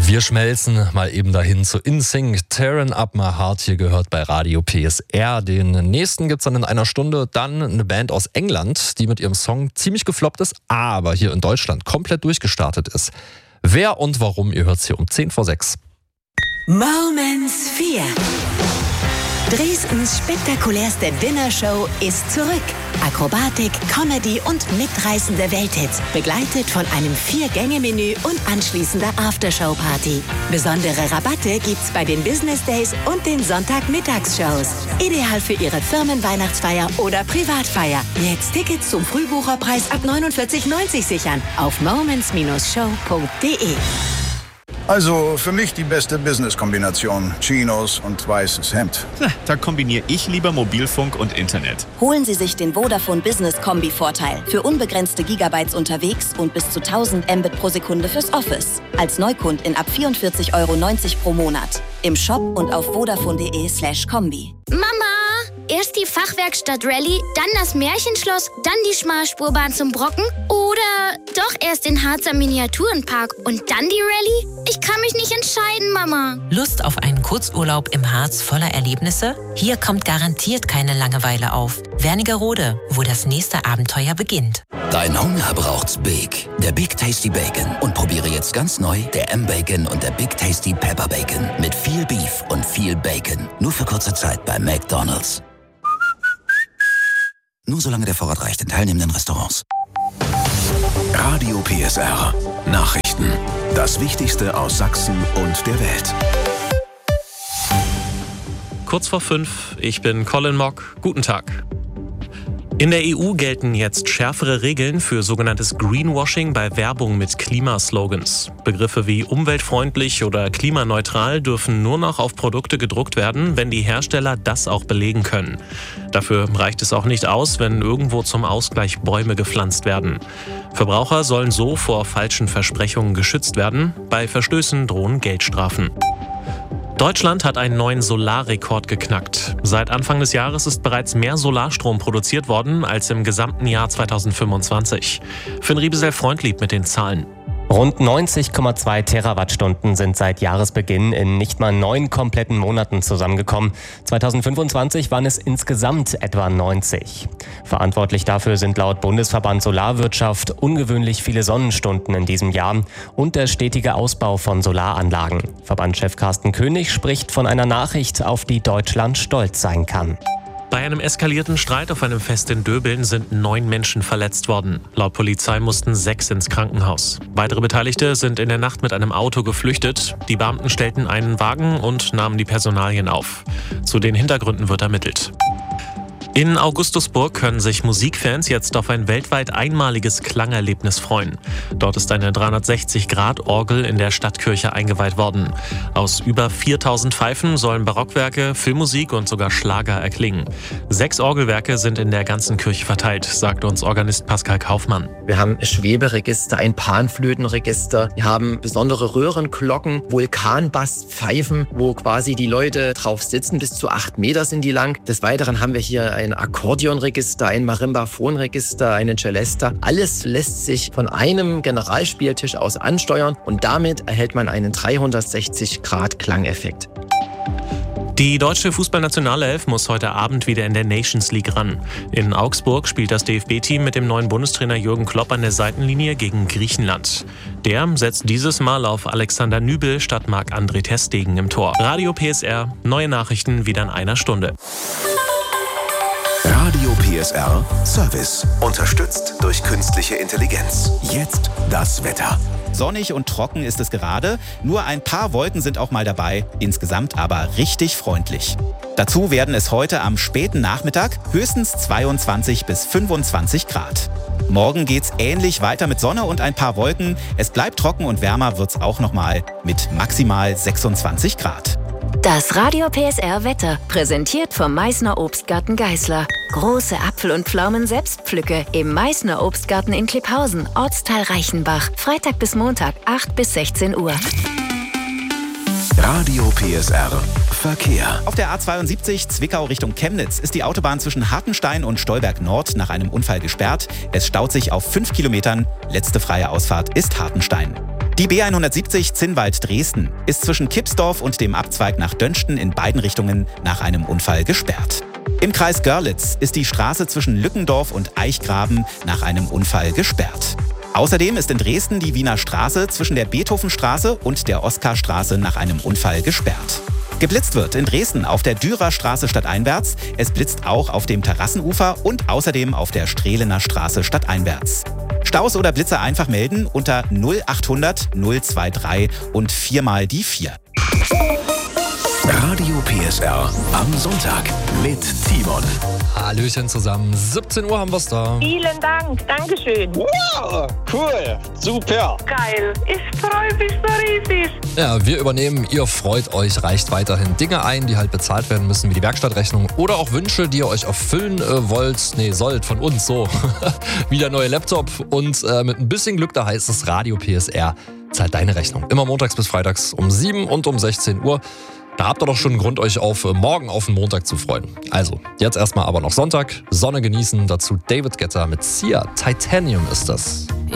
Wir schmelzen mal eben dahin zu InSync. Tearing Up My Heart hier gehört bei Radio PSR. Den nächsten gibt's dann in einer Stunde. Dann eine Band aus England, die mit ihrem Song ziemlich gefloppt ist, aber hier in Deutschland komplett durchgestartet ist. Wer und warum, ihr hört's hier um 5:10. Moments 4. Dresdens spektakulärste Dinnershow ist zurück. Akrobatik, Comedy und mitreißende Welthits, begleitet von einem 4-Gänge-Menü und anschließender Aftershow-Party. Besondere Rabatte gibt's bei den Business Days und den Sonntagmittagsshows. Ideal für Ihre Firmenweihnachtsfeier oder Privatfeier. Jetzt Tickets zum Frühbucherpreis ab 49,90 sichern auf moments-show.de. Also für mich die beste Business-Kombination. Chinos und weißes Hemd. Da kombiniere ich lieber Mobilfunk und Internet. Holen Sie sich den Vodafone Business Kombi-Vorteil. Für unbegrenzte Gigabytes unterwegs und bis zu 1000 Mbit pro Sekunde fürs Office. Als Neukundin ab 44,90 € pro Monat. Im Shop und auf vodafone.de/kombi. Mama! Erst die Fachwerkstatt Rallye, dann das Märchenschloss, dann die Schmalspurbahn zum Brocken oder doch erst den Harzer Miniaturenpark und dann die Rallye? Ich kann mich nicht entscheiden, Mama. Lust auf einen Kurzurlaub im Harz voller Erlebnisse? Hier kommt garantiert keine Langeweile auf. Wernigerode, wo das nächste Abenteuer beginnt. Dein Hunger braucht's Big. Der Big Tasty Bacon. Und probiere jetzt ganz neu der M-Bacon und der Big Tasty Pepper Bacon. Mit viel Beef und viel Bacon. Nur für kurze Zeit bei McDonald's. Nur solange der Vorrat reicht in teilnehmenden Restaurants. Radio PSR. Nachrichten. Das Wichtigste aus Sachsen und der Welt. Kurz vor 5, ich bin Colin Mock. Guten Tag. In der EU gelten jetzt schärfere Regeln für sogenanntes Greenwashing bei Werbung mit Klimaslogans. Begriffe wie umweltfreundlich oder klimaneutral dürfen nur noch auf Produkte gedruckt werden, wenn die Hersteller das auch belegen können. Dafür reicht es auch nicht aus, wenn irgendwo zum Ausgleich Bäume gepflanzt werden. Verbraucher sollen so vor falschen Versprechungen geschützt werden. Bei Verstößen drohen Geldstrafen. Deutschland hat einen neuen Solarrekord geknackt. Seit Anfang des Jahres ist bereits mehr Solarstrom produziert worden als im gesamten Jahr 2025. Finn Riebesel-Freundlieb mit den Zahlen. Rund 90,2 Terawattstunden sind seit Jahresbeginn in nicht mal 9 kompletten Monaten zusammengekommen. 2025 waren es insgesamt etwa 90. Verantwortlich dafür sind laut Bundesverband Solarwirtschaft ungewöhnlich viele Sonnenstunden in diesem Jahr und der stetige Ausbau von Solaranlagen. Verbandschef Carsten König spricht von einer Nachricht, auf die Deutschland stolz sein kann. Bei einem eskalierten Streit auf einem Fest in Döbeln sind 9 Menschen verletzt worden. Laut Polizei mussten 6 ins Krankenhaus. Weitere Beteiligte sind in der Nacht mit einem Auto geflüchtet. Die Beamten stellten einen Wagen und nahmen die Personalien auf. Zu den Hintergründen wird ermittelt. In Augustusburg können sich Musikfans jetzt auf ein weltweit einmaliges Klangerlebnis freuen. Dort ist eine 360-Grad-Orgel in der Stadtkirche eingeweiht worden. Aus über 4000 Pfeifen sollen Barockwerke, Filmmusik und sogar Schlager erklingen. 6 Orgelwerke sind in der ganzen Kirche verteilt, sagt uns Organist Pascal Kaufmann. Wir haben Schweberegister, ein Panflötenregister, wir haben besondere Röhrenglocken, Vulkanbasspfeifen, wo quasi die Leute drauf sitzen, bis zu 8 Meter sind die lang. Des Weiteren haben wir hier ein Akkordeonregister, ein Marimbaphonregister, eine Celesta. Alles lässt sich von einem Generalspieltisch aus ansteuern und damit erhält man einen 360-Grad-Klangeffekt. Die deutsche Fußballnationalelf muss heute Abend wieder in der Nations League ran. In Augsburg spielt das DFB-Team mit dem neuen Bundestrainer Jürgen Klopp an der Seitenlinie gegen Griechenland. Der setzt dieses Mal auf Alexander Nübel statt Marc-André ter Stegen im Tor. Radio PSR, neue Nachrichten wieder in einer Stunde. Radio PSR Service. Unterstützt durch künstliche Intelligenz. Jetzt das Wetter. Sonnig und trocken ist es gerade. Nur ein paar Wolken sind auch mal dabei. Insgesamt aber richtig freundlich. Dazu werden es heute am späten Nachmittag höchstens 22 bis 25 Grad. Morgen geht's ähnlich weiter mit Sonne und ein paar Wolken. Es bleibt trocken und wärmer wird's auch nochmal mit maximal 26 Grad. Das Radio PSR Wetter, präsentiert vom Meißner Obstgarten Geißler. Große Apfel- und Pflaumen-Selbstpflücke im Meißner Obstgarten in Klipphausen, Ortsteil Reichenbach. Freitag bis Montag, 8 bis 16 Uhr. Radio PSR Verkehr. Auf der A72 Zwickau Richtung Chemnitz ist die Autobahn zwischen Hartenstein und Stolberg Nord nach einem Unfall gesperrt. Es staut sich auf 5 Kilometern. Letzte freie Ausfahrt ist Hartenstein. Die B170 Zinnwald-Dresden ist zwischen Kipsdorf und dem Abzweig nach Dönsten in beiden Richtungen nach einem Unfall gesperrt. Im Kreis Görlitz ist die Straße zwischen Lückendorf und Eichgraben nach einem Unfall gesperrt. Außerdem ist in Dresden die Wiener Straße zwischen der Beethovenstraße und der Oskarstraße nach einem Unfall gesperrt. Geblitzt wird in Dresden auf der Dürer Straße stadteinwärts. Es blitzt auch auf dem Terrassenufer und außerdem auf der Strehlener Straße stadteinwärts. Staus oder Blitzer einfach melden unter 0800 023 und 4 mal die 4. Radio PSR am Sonntag mit Timon. Hallöchen zusammen. 17 Uhr haben wir es da. Vielen Dank. Dankeschön. Wow, cool. Super. Geil. Ich freue mich so riesig. Ja, wir übernehmen, ihr freut euch, reicht weiterhin Dinge ein, die halt bezahlt werden müssen, wie die Werkstattrechnung oder auch Wünsche, die ihr euch erfüllen sollt von uns so. Wie der neue Laptop und mit ein bisschen Glück, da heißt es Radio PSR zahlt deine Rechnung. Immer montags bis freitags um 7 und um 16 Uhr. Da habt ihr doch schon einen Grund, euch auf morgen auf den Montag zu freuen. Also, jetzt erstmal aber noch Sonntag, Sonne genießen, dazu David Guetta mit Sia, Titanium ist das.